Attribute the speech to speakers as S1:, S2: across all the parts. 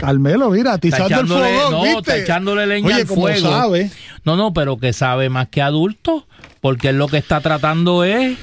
S1: Carmelo, mira, atizando el fuego,
S2: no,
S1: ¿viste?
S2: está echándole leña al fuego.
S1: Sabe.
S2: No, pero que sabe más que adulto, porque él lo que está tratando es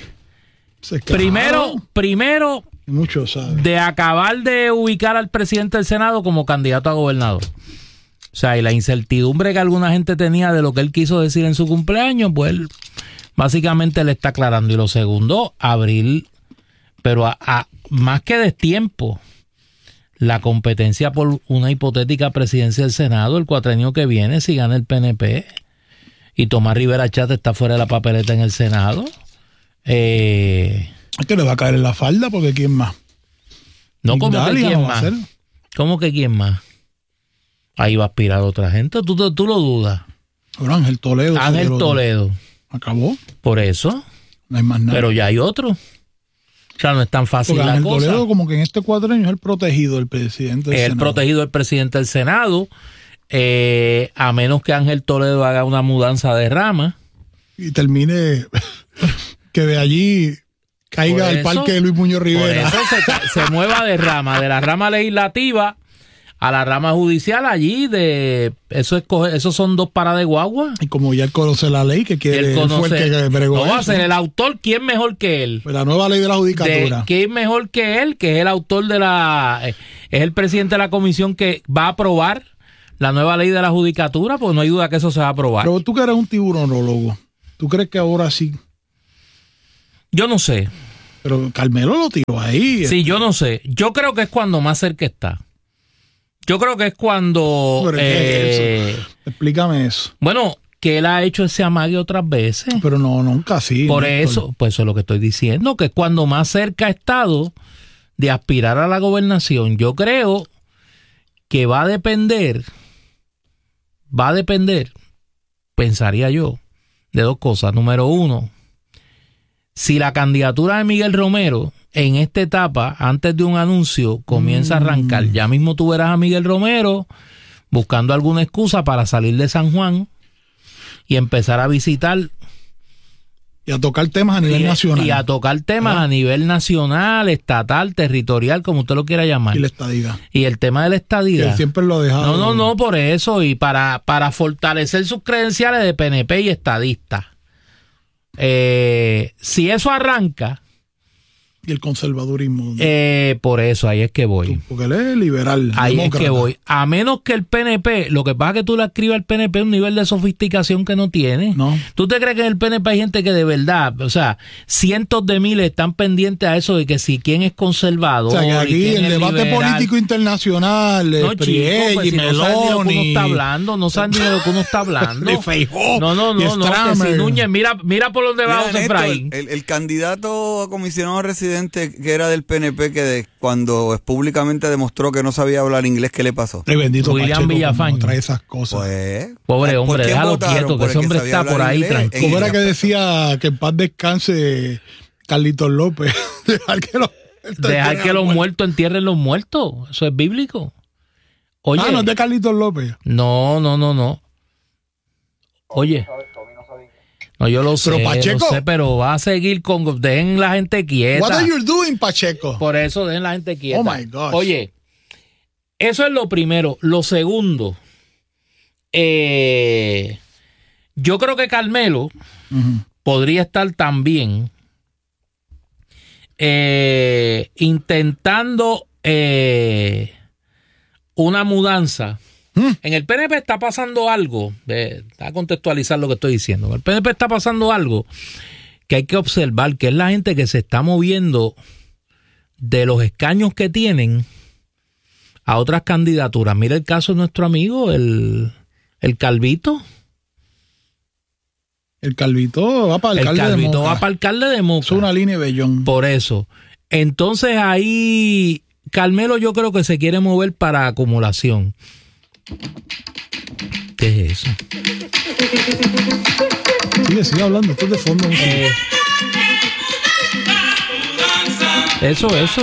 S2: primero
S1: mucho sabe.
S2: de acabar de ubicar al presidente del Senado como candidato a gobernador. O sea, y la incertidumbre que alguna gente tenía de lo que él quiso decir en su cumpleaños, pues él básicamente le está aclarando. Y lo segundo, abrir, pero a más que destiempo, la competencia por una hipotética presidencia del Senado el cuatrienio que viene, si gana el PNP y Tomás Rivera Chat está fuera de la papeleta en el Senado.
S1: Es que le va a caer en la falda, porque ¿quién más?
S2: No, ¿cómo que quién más?
S1: Hacer.
S2: ¿Cómo que quién más? Ahí va a aspirar otra gente. ¿Tú lo dudas?
S1: Pero Ángel Toledo.
S2: Ángel Toledo.
S1: Acabó.
S2: Por eso.
S1: No hay más nada.
S2: Pero ya hay otro. O sea, no es tan fácil
S1: porque
S2: la
S1: Ángel
S2: cosa.
S1: Toledo, como que en este cuatrienio es el protegido del presidente del Senado.
S2: El protegido del presidente del Senado. A menos que Ángel Toledo haga una mudanza de rama.
S1: Y termine que de allí caiga al parque de Luis Muñoz Rivera.
S2: Por eso se mueva de la rama legislativa a la rama judicial allí. Esos son 2 paradas de guagua.
S1: Y como ya él conoce la ley, que quiere, él fue el que bregó
S2: no va a
S1: eso.
S2: ser el autor. ¿Quién mejor que él?
S1: Pues la nueva ley de la judicatura.
S2: ¿Quién mejor que él? Que es el autor es el presidente de la comisión que va a aprobar la nueva ley de la judicatura, pues no hay duda que eso se va a aprobar.
S1: Pero tú que eres un tiburonólogo, ¿tú crees que ahora sí?
S2: Yo no sé.
S1: Pero Carmelo lo tiró ahí.
S2: Sí, yo no sé. Yo creo que es cuando más cerca está. Yo creo que es cuando...
S1: Explícame eso.
S2: Bueno, que él ha hecho ese amague otras veces.
S1: Pero no, nunca así.
S2: Por
S1: Néstor.
S2: eso, pues eso es lo que estoy diciendo, que es cuando más cerca ha estado de aspirar a la gobernación. Yo creo que va a depender, pensaría yo, de 2 cosas. Número 1, si la candidatura de Miguel Romero en esta etapa, antes de un anuncio, comienza a arrancar. Ya mismo tú verás a Miguel Romero buscando alguna excusa para salir de San Juan y empezar a visitar
S1: y a tocar temas a nivel nacional.
S2: Y a tocar temas a nivel nacional, estatal, territorial, como usted lo quiera llamar.
S1: Y la estadidad.
S2: Y el tema de la estadidad.
S1: Que él siempre lo ha dejado.
S2: No, por eso. Y para fortalecer sus credenciales de PNP y estadista. Si eso arranca...
S1: Y el conservadurismo.
S2: Por eso, ahí es que voy.
S1: Porque él es liberal.
S2: Ahí
S1: demócrata.
S2: es que voy. A menos que el PNP, lo que pasa es que tú le escribas al PNP un nivel de sofisticación que no tiene.
S1: No.
S2: ¿Tú te crees que en el PNP hay gente que de verdad, o sea, cientos de miles están pendientes a eso de que si quién es conservador?
S1: O sea, que aquí
S2: el
S1: debate político internacional,
S2: no,
S1: Prié,
S2: chico, pues,
S1: y
S2: si no saben ni lo que uno
S1: Meloni.
S2: está hablando, no saben ni de lo que uno está hablando.
S1: De Feijóo,
S2: No,
S1: y
S2: que
S1: Stramer.
S2: si Núñez, mira por dónde va José Efraín.
S3: El candidato a comisionado residente que era del PNP, que cuando públicamente demostró que no sabía hablar inglés, ¿qué le pasó?
S1: Ay, bendito
S2: William
S1: Pacheco,
S2: Villafañe.
S1: como trae esas cosas.
S3: Pues,
S2: Pobre
S3: ¿por
S2: hombre,
S3: quién
S2: déjalo
S3: votaron?
S2: quieto, que
S3: Por el
S2: ese hombre
S3: sabía
S2: está
S3: hablar
S2: por ahí
S3: inglés.
S2: tranquilo.
S1: ¿Cómo era que decía que en paz descanse Carlitos López? Dejar que los
S2: muertos entierren los muertos. Eso es bíblico. Oye,
S1: no es de Carlitos López.
S2: No. Oye. No, yo lo sé,
S1: Pero Pacheco,
S2: lo sé, pero va a seguir con... Dejen la gente quieta.
S1: What are you doing, Pacheco?
S2: Por eso dejen la gente quieta.
S1: Oh, my gosh.
S2: Oye, eso es lo primero. Lo segundo, yo creo que Carmelo podría estar también intentando una mudanza. En el PNP está pasando algo, a contextualizar lo que estoy diciendo. En el PNP está pasando algo que hay que observar, que es la gente que se está moviendo de los escaños que tienen a otras candidaturas. Mira el caso de nuestro amigo, el Calvito.
S1: El Calvito va para alcalde de Moca.
S2: El Calvito va para alcalde de Moca.
S1: Es una línea de Bellón.
S2: Por eso. Entonces ahí Carmelo yo creo que se quiere mover para acumulación. ¿Qué es eso?
S1: Sigue hablando, esto es de fondo.
S2: Eso.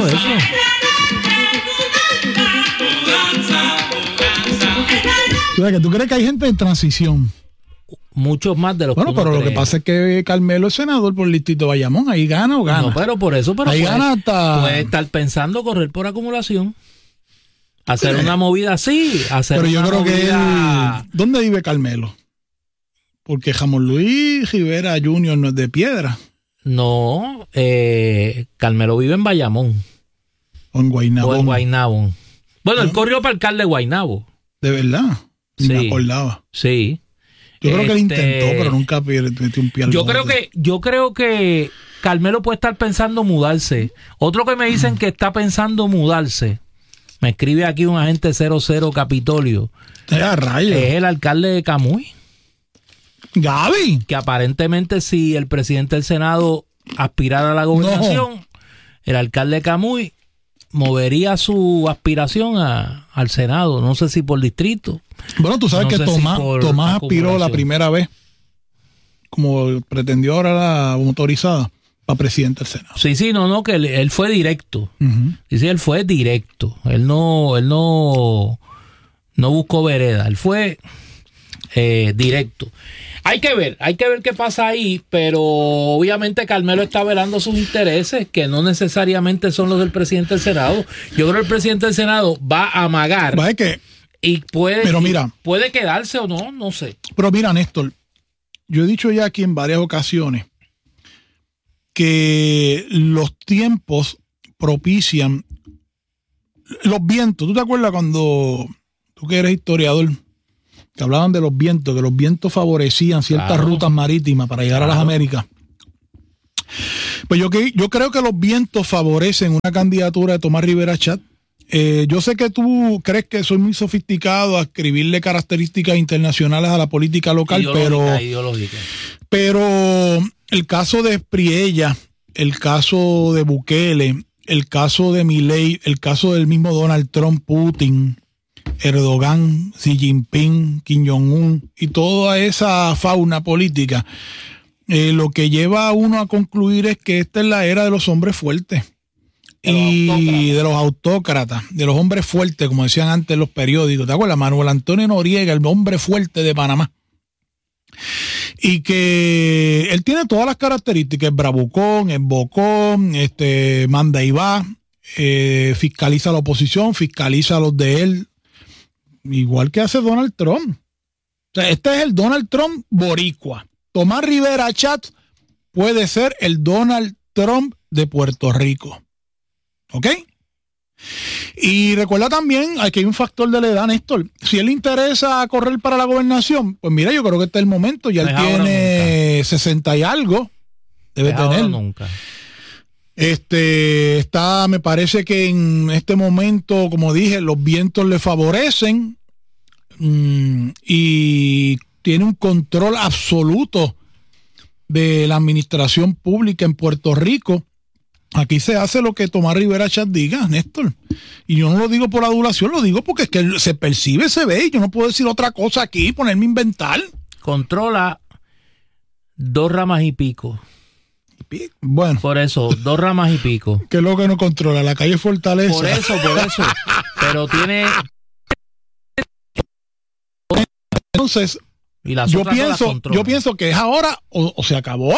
S1: ¿Tú crees que hay gente en transición?
S2: Muchos más de los
S1: bueno,
S2: que uno
S1: pero lo
S2: cree.
S1: que pasa es que Carmelo es senador por el distrito de Bayamón. Ahí gana o gana.
S2: No, pero por eso.
S1: Ahí gana hasta...
S2: Puede estar pensando correr por acumulación. Hacer una movida así.
S1: Pero yo creo que él... ¿Dónde vive Carmelo? Porque Ramón Luis Rivera Jr. no es de Piedra.
S2: No, Carmelo vive en Bayamón.
S1: O en Guaynabo.
S2: O en Guaynabo. Bueno, él corrió para alcalde de Guaynabo.
S1: ¿De verdad? Ni me acordaba.
S2: Sí.
S1: Yo creo que él intentó, pero nunca metió un pie al bote.
S2: Yo creo que Carmelo puede estar pensando mudarse. Otro que me dicen que está pensando mudarse, me escribe aquí un agente 00 Capitolio. Es el alcalde de Camuy.
S1: Gaby.
S2: Que aparentemente si el presidente del Senado aspirara a la gobernación, el alcalde de Camuy movería su aspiración al Senado. No sé si por distrito.
S1: Bueno, tú sabes que Tomás aspiró la primera vez, como pretendió ahora la motorizada, para presidente del Senado.
S2: Sí, no, que él fue directo. Sí, él fue directo. Él no buscó vereda. Él fue directo. Hay que ver qué pasa ahí, pero obviamente Carmelo está velando sus intereses, que no necesariamente son los del presidente del Senado. Yo creo que el presidente del Senado va a amagar. Y puede quedarse o no sé.
S1: Pero mira, Néstor, yo he dicho ya aquí en varias ocasiones que los tiempos propician los vientos. ¿Tú te acuerdas cuando tú que eres historiador, que hablaban de los vientos, que los vientos favorecían ciertas rutas marítimas para llegar a las Américas? Pues yo creo que los vientos favorecen una candidatura de Tomás Rivera Chatz. Yo sé que tú crees que soy muy sofisticado a escribirle características internacionales a la política local,
S2: ideológica.
S1: Pero el caso de Priella, el caso de Bukele, el caso de Milei, el caso del mismo Donald Trump, Putin, Erdogan, Xi Jinping, Kim Jong-un y toda esa fauna política, lo que lleva a uno a concluir es que esta es la era de los hombres fuertes. Y de los autócratas, de los hombres fuertes, como decían antes los periódicos. ¿Te acuerdas? Manuel Antonio Noriega, el hombre fuerte de Panamá. Y que él tiene todas las características: es bravucón, es bocón, manda y va, fiscaliza a la oposición, fiscaliza a los de él, igual que hace Donald Trump. O sea, este es el Donald Trump boricua. Tomás Rivera Chatz puede ser el Donald Trump de Puerto Rico. ¿Ok? Y recuerda también que hay un factor de la edad, Néstor. Si él le interesa correr para la gobernación, pues mira, yo creo que este es el momento. Ya él tiene 60 y algo. Debe tener.
S2: Nunca.
S1: Me parece que en este momento, como dije, los vientos le favorecen y tiene un control absoluto de la administración pública en Puerto Rico. Aquí se hace lo que Tomás Rivera Chatz diga, Néstor. Y yo no lo digo por adulación, lo digo porque es que se percibe, se ve, y yo no puedo decir otra cosa aquí, ponerme a inventar.
S2: Controla 2 ramas y pico.
S1: Bueno.
S2: Por eso, 2 ramas y pico.
S1: ¿Qué es lo que no controla? La calle Fortaleza.
S2: Por eso. Pero tiene...
S1: Entonces, yo pienso que es ahora o se acabó.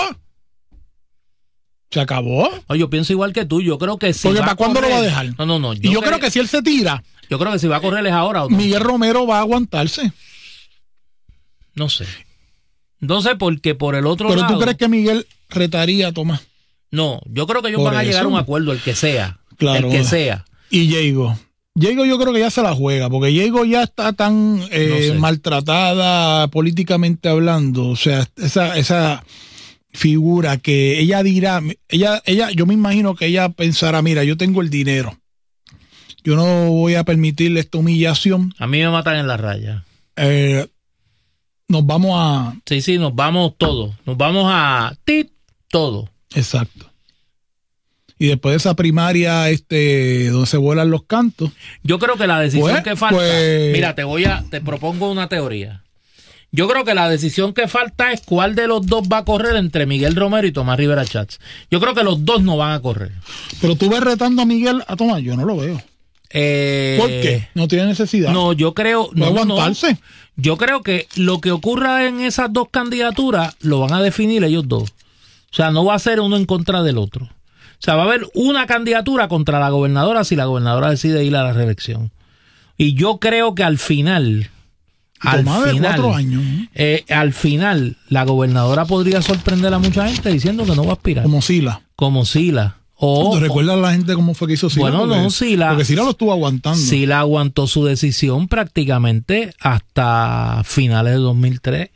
S1: ¿Se acabó?
S2: No, yo pienso igual que tú. Yo creo que sí.
S1: Porque ¿para cuándo lo va a dejar?
S2: No.
S1: Yo creo que si él se tira.
S2: Yo creo que si va a correr es ahora o no.
S1: Miguel Romero va a aguantarse.
S2: No sé. No sé porque por el otro lado.
S1: ¿Pero tú crees que Miguel retaría a Tomás?
S2: No, yo creo que ellos van a llegar a un acuerdo, el que sea.
S1: Claro.
S2: El que sea.
S1: Y Diego yo creo que ya se la juega, porque Diego ya está tan maltratada políticamente hablando. O sea, esa figura que ella dirá, yo me imagino que ella pensará, mira, yo tengo el dinero, yo no voy a permitirle esta humillación.
S2: A mí me matan en la raya.
S1: Nos vamos a...
S2: Sí, nos vamos todos. Nos vamos a... todo.
S1: Exacto. Y después de esa primaria donde se vuelan los cantos.
S2: Yo creo que la decisión que falta... Mira, te propongo una teoría. Yo creo que la decisión que falta es cuál de los dos va a correr entre Miguel Romero y Tomás Rivera Chatz. Yo creo que los dos no van a correr.
S1: Pero tú ves retando a Miguel a Tomás, yo no lo veo. ¿Por qué? No tiene necesidad.
S2: No, yo creo...
S1: No aguantarse.
S2: No. Yo creo que lo que ocurra en esas dos candidaturas lo van a definir ellos dos. O sea, no va a ser uno en contra del otro. O sea, va a haber una candidatura contra la gobernadora si la gobernadora decide ir a la reelección. Y yo creo que al final...
S1: de 4 años.
S2: Al final, la gobernadora podría sorprender a mucha gente diciendo que no va a aspirar.
S1: Como Sila.
S2: ¿Te
S1: recuerdas a la gente cómo fue que hizo Sila?
S2: Bueno, no, Sila.
S1: Porque Sila lo estuvo aguantando.
S2: Sila aguantó su decisión prácticamente hasta finales de 2003.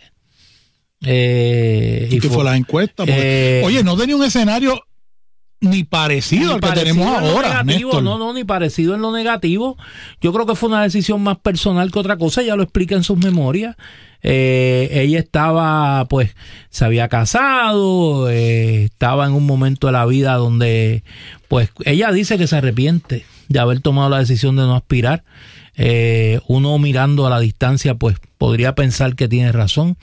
S1: ¿Y qué fue la encuesta? Oye, no tenía un escenario ni parecido al que tenemos ahora, Néstor.
S2: No, ni parecido en lo negativo. Yo creo que fue una decisión más personal que otra cosa. Ella lo explica en sus memorias. Ella estaba, pues, se había casado, estaba en un momento de la vida donde, pues, ella dice que se arrepiente de haber tomado la decisión de no aspirar. Uno mirando a la distancia, pues, podría pensar que tiene razón,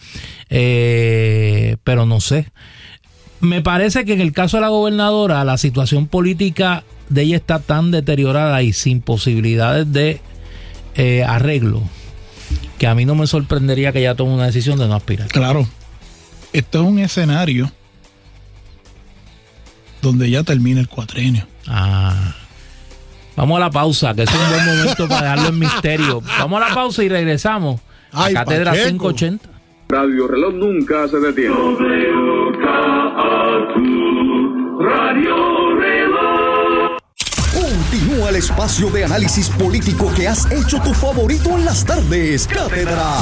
S2: pero no sé. Me parece que en el caso de la gobernadora, la situación política de ella está tan deteriorada y sin posibilidades de arreglo, que a mí no me sorprendería que ella tome una decisión de no aspirar.
S1: Claro, esto es un escenario donde ya termina el cuatrenio.
S2: Vamos a la pausa, que es un buen momento para dejarlo en misterio. Vamos a la pausa y regresamos a Cátedra 580.
S4: Radio Reloj nunca se detiene. Radio Reloj.
S5: Continúa el espacio de análisis político que has hecho tu favorito en las tardes. Cátedra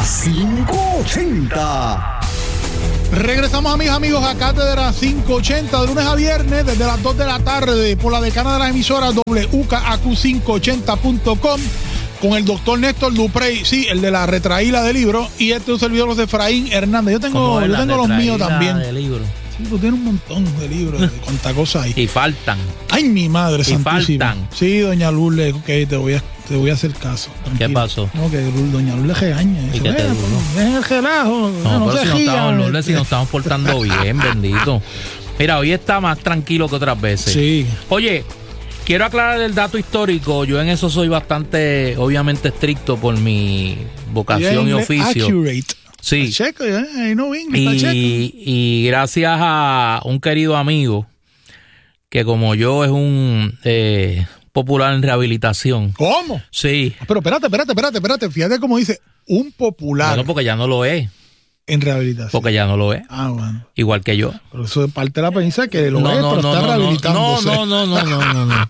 S5: 580.
S1: Regresamos, amigos, a Cátedra 580 de lunes a viernes desde las 2 de la tarde por la decana de las emisoras WKAQ580.com con el doctor Néstor Duprey, sí, el de la retraíla de libro, y este es un servidor de Efraín Hernández. Yo tengo los míos también.
S2: De libro?
S1: Sí, tú tienes un montón de libros, de cuánta cosa hay.
S2: Y faltan.
S1: Ay, mi madre santísima.
S2: Faltan.
S1: Sí, doña Lourdes, ok, te voy a hacer caso. Tranquila.
S2: ¿Qué pasó?
S1: No, que doña Lourdes regaña.
S2: ¿Y qué te digo?
S1: Dejen el relajo.
S2: No, pero si nos estamos portando bien, bendito. Mira, hoy está más tranquilo que otras veces.
S1: Sí.
S2: Oye, quiero aclarar el dato histórico. Yo en eso soy bastante, obviamente, estricto por mi vocación y oficio.
S1: Accurate.
S2: Sí.
S1: Checo, no
S2: y gracias a un querido amigo que como yo es un popular en rehabilitación.
S1: ¿Cómo?
S2: Sí.
S1: Pero espérate. Fíjate cómo dice, un popular.
S2: Bueno, porque ya no lo es.
S1: En rehabilitación.
S2: Porque ya no lo es.
S1: Bueno.
S2: Igual que yo.
S1: Pero eso es parte de la premisa que lo es, pero está rehabilitándose.
S2: No.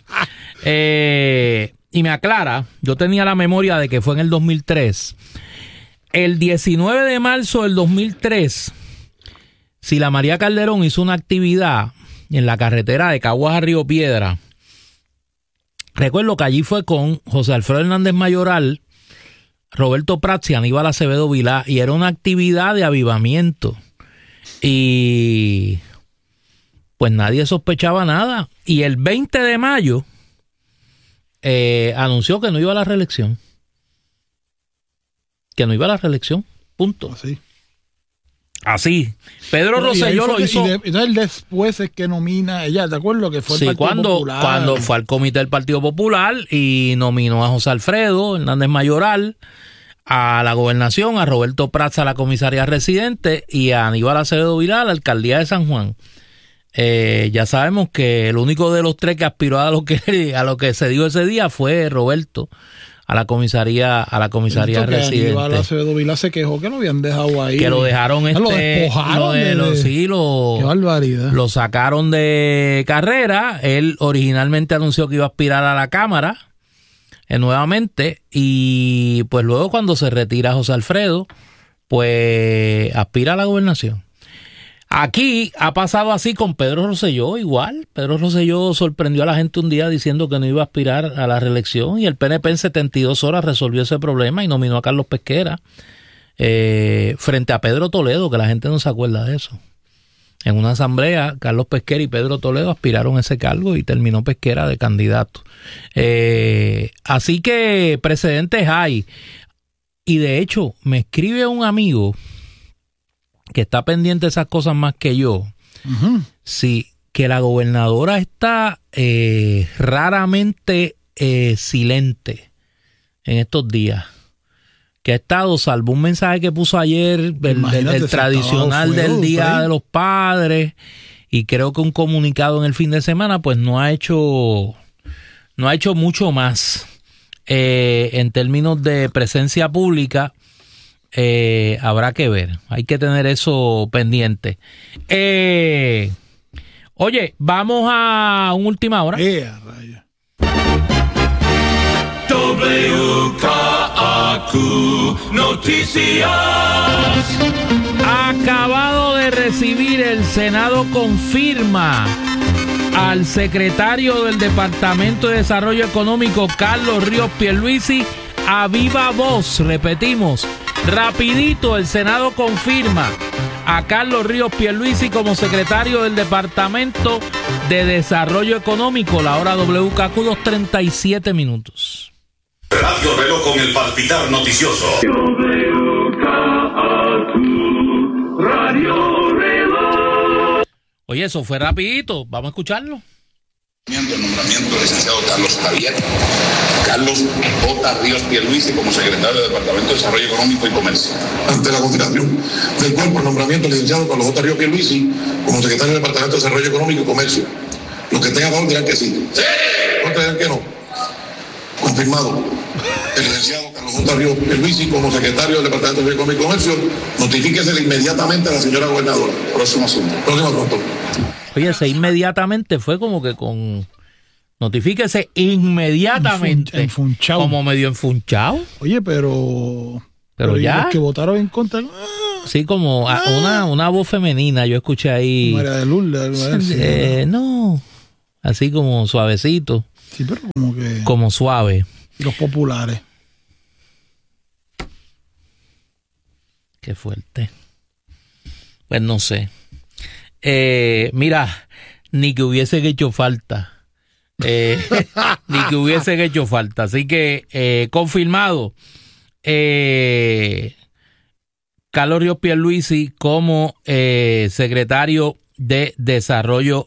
S2: Y me aclara, yo tenía la memoria de que fue en el 2003. El 19 de marzo del 2003, Sila María Calderón hizo una actividad en la carretera de Caguas a Río Piedra. Recuerdo que allí fue con José Alfredo Hernández Mayoral, Roberto Prats y Aníbal Acevedo Vilá, y era una actividad de avivamiento. Y pues nadie sospechaba nada. Y el 20 de mayo anunció que no iba a la reelección. Punto. Así. Pedro Rosselló lo hizo.
S1: Entonces después es que nomina ella, ¿de acuerdo? Que fue el Partido Popular.
S2: Cuando fue al comité del Partido Popular y nominó a José Alfredo Hernández Mayoral a la gobernación, a Roberto Prats a la comisaría residente y a Aníbal Acevedo Vilá a la alcaldía de San Juan. Ya sabemos que el único de los tres que aspiró a lo que se dio ese día fue Roberto a la comisaría residente.
S1: Aníbal Acevedo Vilá se quejó que lo habían dejado ahí.
S2: Que lo dejaron
S1: lo despojaron
S2: qué
S1: barbaridad.
S2: Lo sacaron de carrera. Él originalmente anunció que iba a aspirar a la Cámara nuevamente, y pues luego cuando se retira José Alfredo, pues aspira a la gobernación. Aquí ha pasado así con Pedro Rosselló igual. Pedro Rosselló sorprendió a la gente un día diciendo que no iba a aspirar a la reelección, y el PNP en 72 horas resolvió ese problema y nominó a Carlos Pesquera frente a Pedro Toledo, que la gente no se acuerda de eso. En una asamblea, Carlos Pesquera y Pedro Toledo aspiraron a ese cargo y terminó Pesquera de candidato. Así que precedentes hay. Y de hecho, me escribe un amigo que está pendiente de esas cosas más que yo. Uh-huh. Sí, que la gobernadora está raramente silente en estos días. Que ha estado, salvo un mensaje que puso ayer, el tradicional del Día de los Padres, y creo que un comunicado en el fin de semana, pues no ha hecho mucho más. en términos de presencia pública, habrá que ver. Hay que tener eso pendiente. Oye, vamos a una última hora.
S1: Raya.
S6: WKAQ Noticias.
S2: Acabado de recibir, el Senado confirma al secretario del Departamento de Desarrollo Económico, Carlos Ríos Pierluisi, a viva voz. Repetimos, rapidito, el Senado confirma a Carlos Ríos Pierluisi como secretario del Departamento de Desarrollo Económico. La hora WKQ 2:37 minutos.
S6: Radio Reloj con el palpitar noticioso. Radio Reloj.
S2: Oye, eso fue rapidito. Vamos a escucharlo.
S7: El nombramiento del licenciado Carlos J. Ríos Pierluisi como secretario del Departamento de Desarrollo Económico y Comercio. Ante la consideración del cuerpo, el nombramiento del licenciado Carlos J. Ríos Pierluisi como secretario del Departamento de Desarrollo Económico y Comercio. Los que estén a favor dirán que sí. ¡Sí! Otros dirán que no. Confirmado. El licenciado Carlos J. Ríos Pierluisi como secretario del Departamento de Desarrollo Económico y Comercio. Notifíquese inmediatamente a la señora gobernadora. Próximo asunto. Próximo asunto.
S2: Oye, ese inmediatamente fue como que con... Notifíquese inmediatamente.
S1: Enfunchado.
S2: Como medio enfunchado.
S1: Oye, pero
S2: ya.
S1: Los que votaron en contra.
S2: Sí, como una voz femenina. Yo escuché ahí.
S1: María de Lourdes.
S2: No. Así como suavecito.
S1: Sí, pero como que.
S2: Como suave.
S1: Los populares.
S2: Qué fuerte. Pues no sé. Mira, ni que hubiesen hecho falta. Ni que hubiesen hecho falta. Así que, confirmado. Carlos Ríos Pierluisi como secretario de Desarrollo